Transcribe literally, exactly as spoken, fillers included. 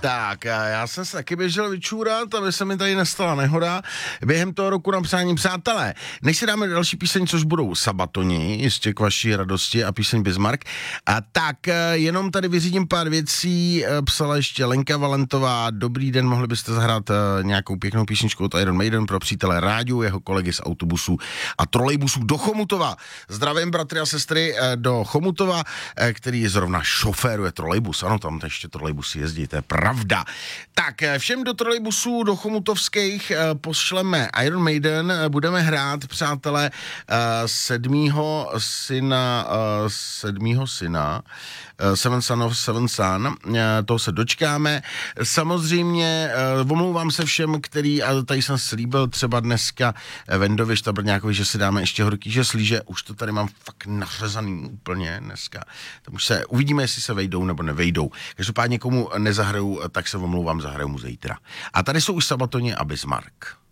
Tak, já jsem se taky běžel vyčůrat, aby se mi tady nestala nehoda. Během toho roku na přání přátelé. Než si dáme další píseň, což budou Sabatoni, jistě k vaší radosti, a píseň Bismarck, a tak jenom tady vyřídím pár věcí. Psala ještě Lenka Valentová. Dobrý den, mohli byste zahrát nějakou pěknou písničku od Iron Maiden pro přítele rádiu, jeho kolegy z autobusů a trolejbusů do Chomutova. Zdravím bratry a sestry do Chomutova, který zrovna šoféruje trolejbus. Ano, tam ještě trolejbusy jezdí, to je pravda. Tak, všem do trolejbusů, do chomutovských pošleme Iron Maiden, budeme hrát, přátelé, sedmýho syna, sedmýho syna, Seven Son of Seven Son, toho se dočkáme. Samozřejmě omlouvám se všem, který, a tady jsem slíbil třeba dneska Vendovi Štabrňákovi, že si dáme ještě horký žeslí, že už to tady mám fakt nařezaný úplně dneska. Tam už se uvidíme, jestli se vejdou nebo nevejdou. Každopádně komu nezahraju, tak se omlouvám, zahraju mu zítra. A tady jsou už Sabatoni a Bismarck.